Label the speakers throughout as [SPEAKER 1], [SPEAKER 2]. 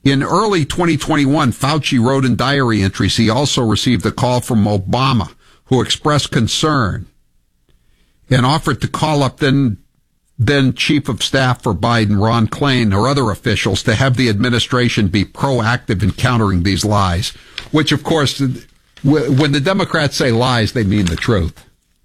[SPEAKER 1] In early 2021, Fauci wrote in diary entries he also received a call from Obama, who expressed concern and offered to call up then Chief of Staff for Biden, Ron Klain, or other officials to have the administration be proactive in countering these lies, which, of course, when the Democrats say lies, they mean the truth.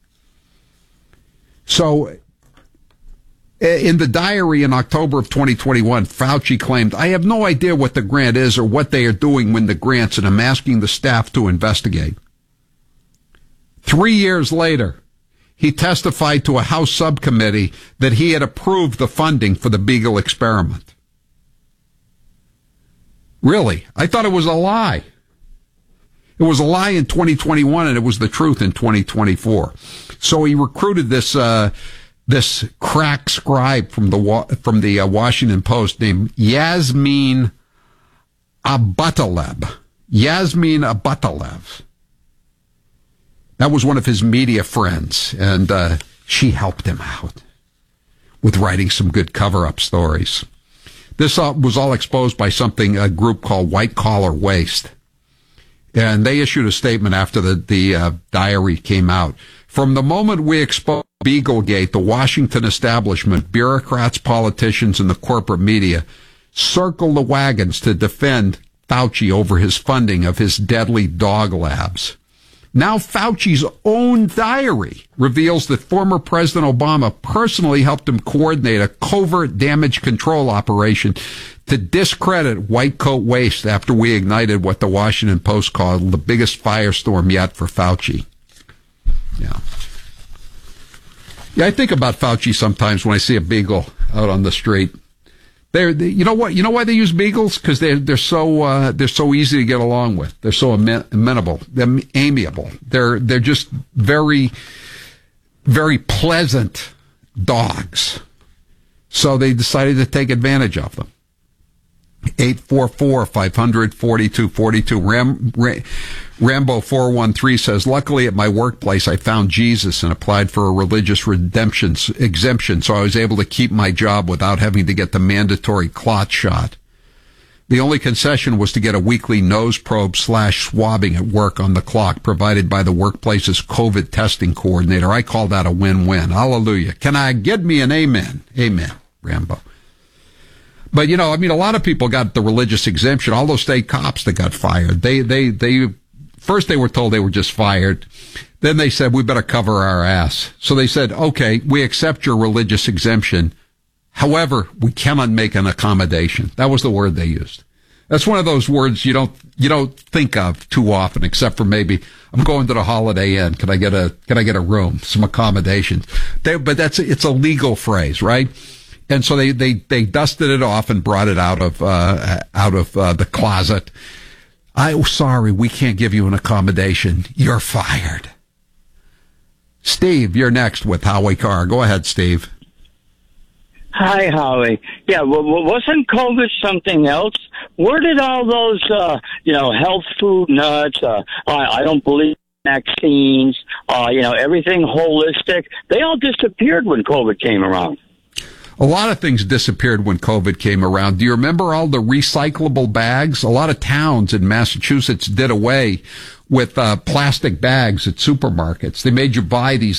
[SPEAKER 1] So, in the diary in October of 2021, Fauci claimed, "I have no idea what the grant is or what they are doing when the grants, and I'm asking the staff to investigate." 3 years later, he testified to a House subcommittee that he had approved the funding for the Beagle experiment. Really? I thought it was a lie. It was a lie in 2021, and it was the truth in 2024. So he recruited this crack scribe from the Washington Post named Yasmin Abutaleb. Yasmin Abutaleb. That was one of his media friends, and she helped him out with writing some good cover-up stories. This was all exposed by a group called White Collar Waste. And they issued a statement after the diary came out. "From the moment we exposed Beaglegate, the Washington establishment, bureaucrats, politicians, and the corporate media circled the wagons to defend Fauci over his funding of his deadly dog labs. Now Fauci's own diary reveals that former President Obama personally helped him coordinate a covert damage control operation to discredit White Coat Waste after we ignited what the Washington Post called the biggest firestorm yet for Fauci." Yeah. Yeah, I think about Fauci sometimes when I see a beagle out on the street. You know why they use beagles? Because they're so easy to get along with. They're so amenable. They're amiable. They're just very, very pleasant dogs. So they decided to take advantage of them. 844-500-4242. Rambo 413 says, "Luckily at my workplace, I found Jesus and applied for a religious exemption, so I was able to keep my job without having to get the mandatory clot shot. The only concession was to get a weekly nose probe / swabbing at work on the clock provided by the workplace's COVID testing coordinator. I call that a win-win. Hallelujah. Can I get me an amen?" Amen, Rambo. But, a lot of people got the religious exemption. All those state cops that got fired, first they were told they were just fired. Then they said, we better cover our ass. So they said, okay, we accept your religious exemption. However, we cannot make an accommodation. That was the word they used. That's one of those words you don't think of too often, except for maybe I'm going to the Holiday Inn. Can I get a room, some accommodations? But it's a legal phrase, right? And so they dusted it off and brought it out of the closet. Sorry, we can't give you an accommodation. You're fired. Steve, you're next with Howie Carr. Go ahead, Steve.
[SPEAKER 2] Hi, Howie. Yeah, well, wasn't COVID something else? Where did all those, health food nuts, I don't believe vaccines, everything holistic, they all disappeared when COVID came around.
[SPEAKER 1] A lot of things disappeared when COVID came around. Do you remember all the recyclable bags? A lot of towns in Massachusetts did away with plastic bags at supermarkets. They made you buy these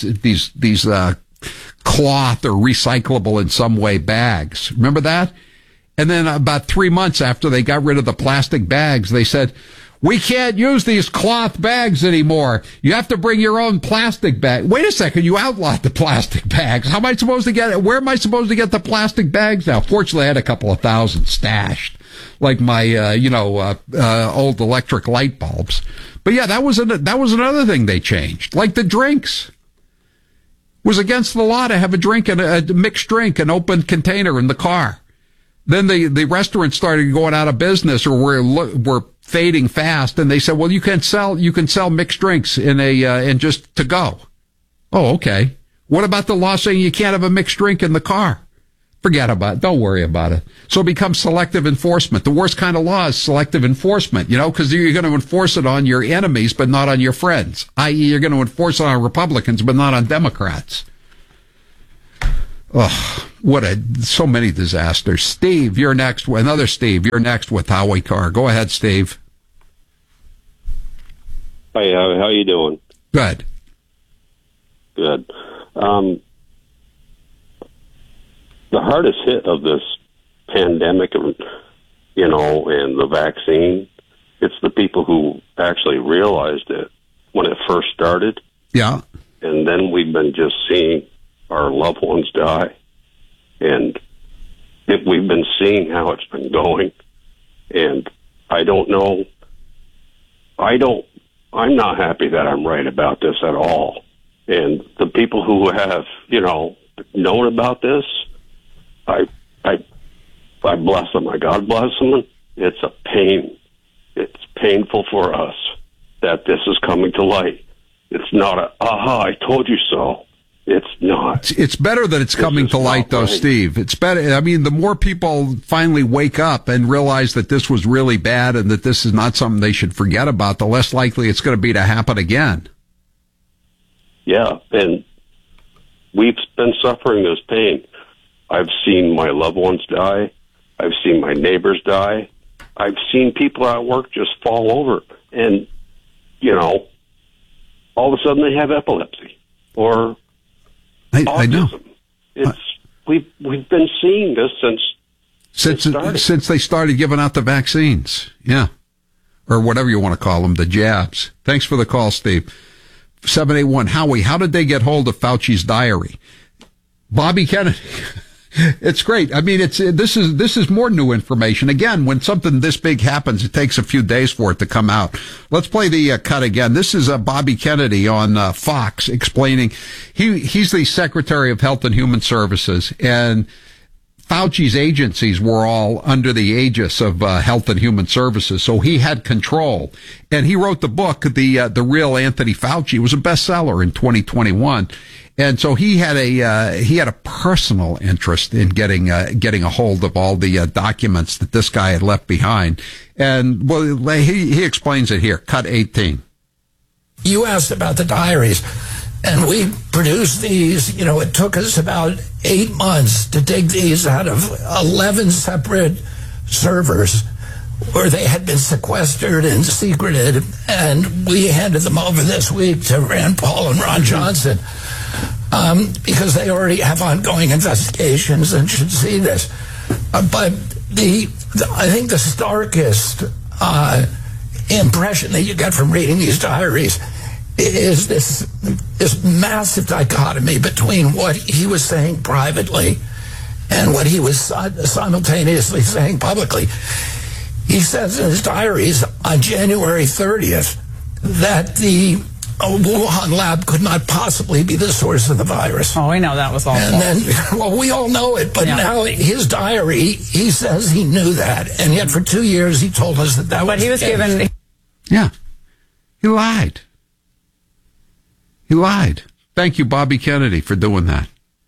[SPEAKER 1] cloth or recyclable in some way bags. Remember that? And then about 3 months after they got rid of the plastic bags, they said, we can't use these cloth bags anymore. You have to bring your own plastic bag. Wait a second, you outlawed the plastic bags. How am I supposed to get it? Where am I supposed to get the plastic bags now? Fortunately, I had a couple of thousand stashed, like my, old electric light bulbs. But yeah, that was another thing they changed, like the drinks. It was against the law to have a mixed drink, an open container in the car. Then the restaurants started going out of business or were fading fast, and they said, well, you can sell mixed drinks in just to go. Oh, okay. What about the law saying you can't have a mixed drink in the car? Forget about it. Don't worry about it. So it becomes selective enforcement. The worst kind of law is selective enforcement, because you're going to enforce it on your enemies, but not on your friends. I.e., you're going to enforce it on Republicans, but not on Democrats. Oh, so many disasters. Steve, you're next. Another Steve, you're next with Howie Carr. Go ahead, Steve.
[SPEAKER 3] Hi, how you doing?
[SPEAKER 1] Good.
[SPEAKER 3] Good. The hardest hit of this pandemic, and the vaccine, it's the people who actually realized it when it first started.
[SPEAKER 1] Yeah.
[SPEAKER 3] And then we've been just seeing our loved ones die. And we've been seeing how it's been going. And I don't know. I'm not happy that I'm right about this at all. And the people who have, known about this, I bless them. God bless them. It's a pain. It's painful for us that this is coming to light. It's not I told you so. It's not.
[SPEAKER 1] It's better that it's coming to light, though, right. Steve. It's better. I mean, the more people finally wake up and realize that this was really bad and that this is not something they should forget about, the less likely it's going to be to happen again.
[SPEAKER 3] Yeah, and we've been suffering this pain. I've seen my loved ones die. I've seen my neighbors die. I've seen people at work just fall over and, all of a sudden they have epilepsy or autism.
[SPEAKER 1] I know.
[SPEAKER 3] We've been seeing this since
[SPEAKER 1] they started giving out the vaccines. Yeah. Or whatever you want to call them, the jabs. Thanks for the call, Steve. 781, Howie, how did they get hold of Fauci's diary? Bobby Kennedy. It's great. I mean, this is more new information. Again, when something this big happens, it takes a few days for it to come out. Let's play the cut again. This is Bobby Kennedy on Fox explaining. He's the Secretary of Health and Human Services, and Fauci's agencies were all under the aegis of Health and Human Services, so he had control. And he wrote the book, The Real Anthony Fauci. It was a bestseller in 2021. And so he had a personal interest in getting a hold of all the documents that this guy had left behind. And well, he explains it here. Cut 18.
[SPEAKER 4] You asked about the diaries, and we produced these. It took us about 8 months to dig these out of 11 separate servers where they had been sequestered and secreted, and we handed them over this week to Rand Paul and Ron Johnson. Because they already have ongoing investigations and should see this. But I think the starkest impression that you get from reading these diaries is this massive dichotomy between what he was saying privately and what he was simultaneously saying publicly. He says in his diaries on January 30th that the Wuhan lab could not possibly be the source of the virus.
[SPEAKER 5] Oh, we know that was all false.
[SPEAKER 4] Well, we all know it, but now his diary, he says he knew that, and yet for 2 years he told us that was.
[SPEAKER 5] But he was given.
[SPEAKER 1] Yeah, he lied. He lied. Thank you, Bobby Kennedy, for doing that.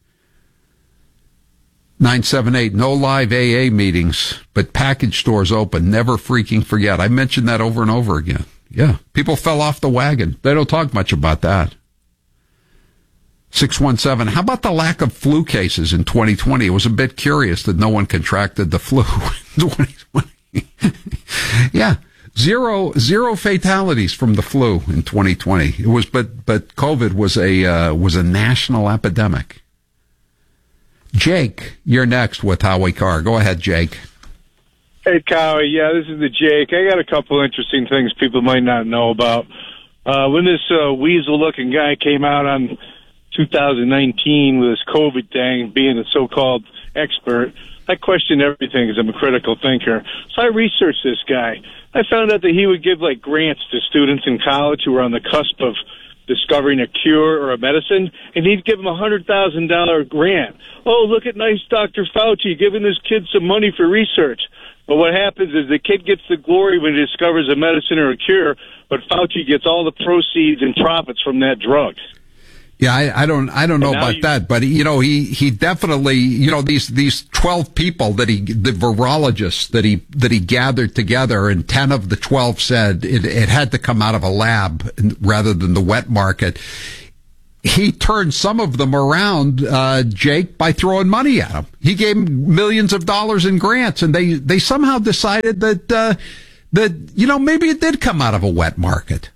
[SPEAKER 1] 978, no live AA meetings, but package stores open. Never freaking forget. I mentioned that over and over again. Yeah, people fell off the wagon. They don't talk much about that. 617, how about the lack of flu cases in 2020? It was a bit curious that no one contracted the flu in 2020. Yeah, zero fatalities from the flu in 2020. It was, but COVID was a national epidemic. Jake, you're next with Howie Carr. Go ahead, Jake.
[SPEAKER 6] Hey, Cowie. Yeah, this is the Jake. I got a couple interesting things people might not know about. When this weasel-looking guy came out on 2019 with his COVID thing, being a so-called expert, I questioned everything because I'm a critical thinker. So I researched this guy. I found out that he would give, grants to students in college who were on the cusp of discovering a cure or a medicine, and he'd give them a $100,000 grant. Oh, look at nice Dr. Fauci giving this kid some money for research. But what happens is the kid gets the glory when he discovers a medicine or a cure, but Fauci gets all the proceeds and profits from that drug.
[SPEAKER 1] Yeah, I don't know about that, but he definitely, these 12 people the virologists that he gathered together, and 10 of the 12 said it had to come out of a lab rather than the wet market. he turned some of them around, Jake, by throwing money at them. He gave them millions of dollars in grants, and they somehow decided that maybe it did come out of a wet market.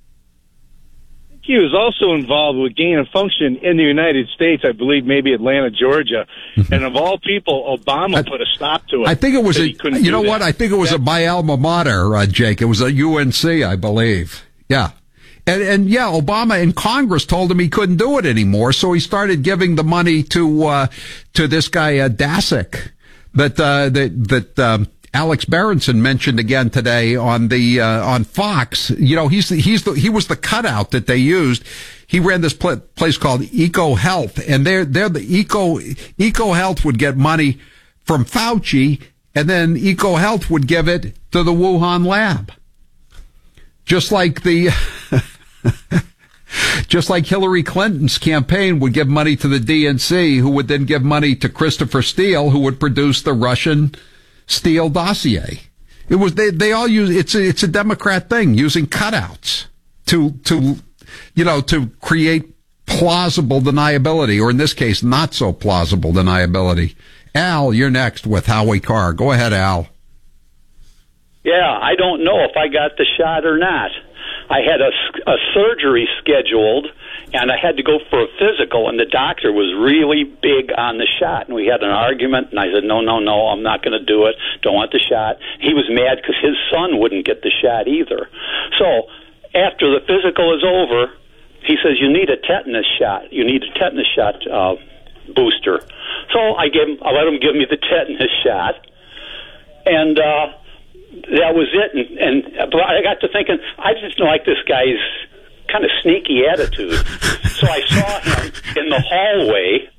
[SPEAKER 6] He was also involved with gain of function in the United States, I believe maybe Atlanta, Georgia. And of all people, Obama put a stop to it.
[SPEAKER 1] I think it was I think it was my alma mater, Jake. It was a UNC, I believe. Yeah. And Obama in Congress told him he couldn't do it anymore, so he started giving the money to this guy, Dasick, that Alex Berenson mentioned again today on Fox. You know, he was the cutout that they used. He ran this place called Eco Health, and they're the Eco Health would get money from Fauci, and then Eco Health would give it to the Wuhan lab. Just like just like Hillary Clinton's campaign would give money to the DNC, who would then give money to Christopher Steele, who would produce the Russian Steele dossier. It was they all use it's a Democrat thing, using cutouts to create plausible deniability, or in this case, not so plausible deniability. Al, you're next with Howie Carr. Go ahead, Al.
[SPEAKER 7] Yeah, I don't know if I got the shot or not. I had a surgery scheduled, and I had to go for a physical, and the doctor was really big on the shot. And we had an argument, and I said, no, I'm not going to do it. Don't want the shot. He was mad because his son wouldn't get the shot either. So after the physical is over, he says, you need a tetanus shot. You need a tetanus shot booster. So I let him give me the tetanus shot, and that was it. But I got to thinking, I just like this guy's kind of sneaky attitude. So I saw him in the hallway.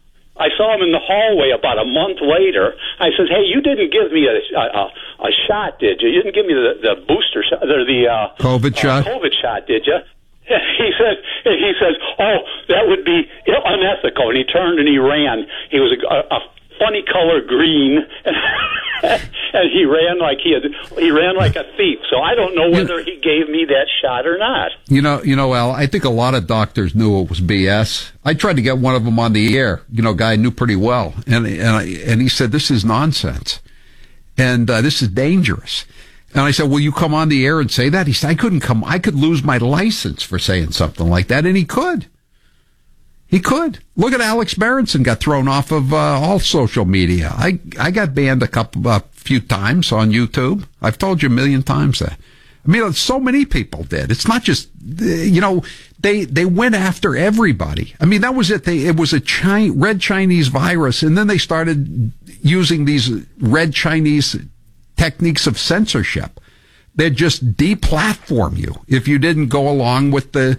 [SPEAKER 7] About a month later. I said, "Hey, you didn't give me a shot, did you? You didn't give me the booster shot, or the
[SPEAKER 1] COVID shot?
[SPEAKER 7] COVID shot, did you?" He says, "Oh, that would be unethical." And he turned and he ran. He was a funny color green, and he ran like a thief. So I don't know whether he gave me that shot or not.
[SPEAKER 1] You know, Al, I think a lot of doctors knew it was BS. I tried to get one of them on the air. A guy I knew pretty well, and he said, "This is nonsense, and this is dangerous." And I said, "Will you come on the air and say that?" He said, "I couldn't come. I could lose my license for saying something like that," and he could. He could. Look at Alex Berenson, got thrown off of all social media. I got banned a few times on YouTube. I've told you a million times that. I mean, so many people did. It's not just, they went after everybody. I mean, that was it. It was a red Chinese virus, and then they started using these red Chinese techniques of censorship. They'd just deplatform you if you didn't go along with the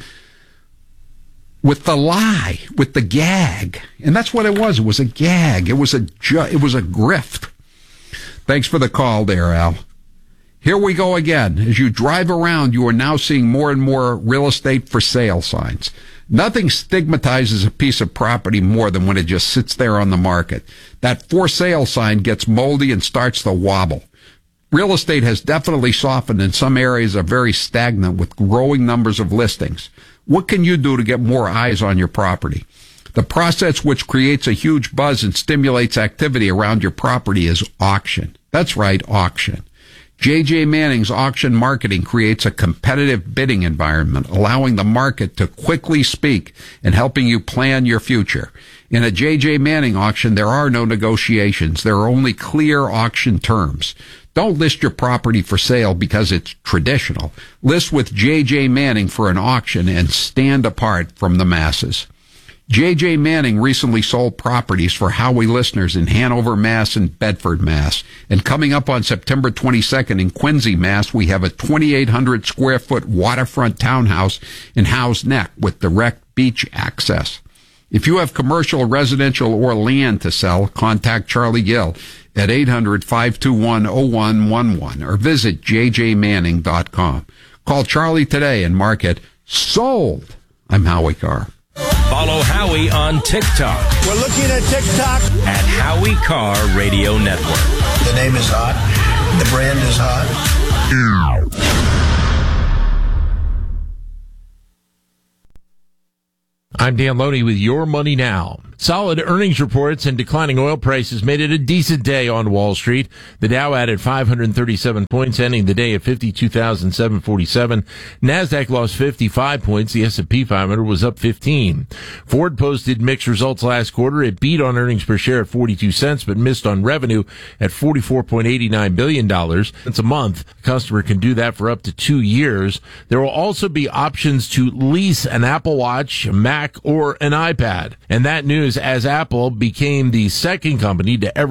[SPEAKER 1] lie, with the gag. And that's what it was. It was a gag. It was a grift. Thanks for the call there, Al. Here we go again. As you drive around, you are now seeing more and more real estate for sale signs. Nothing stigmatizes a piece of property more than when it just sits there on the market. That for sale sign gets moldy and starts to wobble. Real estate has definitely softened, and some areas are very stagnant with growing numbers of listings. What can you do to get more eyes on your property? The process which creates a huge buzz and stimulates activity around your property is auction. That's right, auction. J.J. Manning's auction marketing creates a competitive bidding environment, allowing the market to quickly speak and helping you plan your future. In a J.J. Manning auction, there are no negotiations. There are only clear auction terms. Don't list your property for sale because it's traditional. List with J.J. Manning for an auction and stand apart from the masses. J.J. Manning recently sold properties for Howie listeners in Hanover, Mass. And Bedford, Mass. And coming up on September 22nd in Quincy, Mass., we have a 2,800 square foot waterfront townhouse in Howe's Neck with direct beach access. If you have commercial, residential, or land to sell, contact Charlie Gill at 800-521-0111 or visit jjmanning.com. Call Charlie today and mark it sold. I'm Howie Carr.
[SPEAKER 8] Follow Howie on TikTok.
[SPEAKER 9] We're looking at TikTok
[SPEAKER 8] at Howie Carr Radio Network.
[SPEAKER 9] The name is hot. The brand is hot.
[SPEAKER 10] I'm Dan Loney with Your Money Now. Solid earnings reports and declining oil prices made it a decent day on Wall Street. The Dow added 537 points, ending the day at 52,747. NASDAQ lost 55 points. The S&P 500 was up 15. Ford posted mixed results last quarter. It beat on earnings per share at 42 cents, but missed on revenue at $44.89 billion. It's a month. A customer can do that for up to 2 years. There will also be options to lease an Apple Watch, a Mac, or an iPad. And that news as Apple became the second company to ever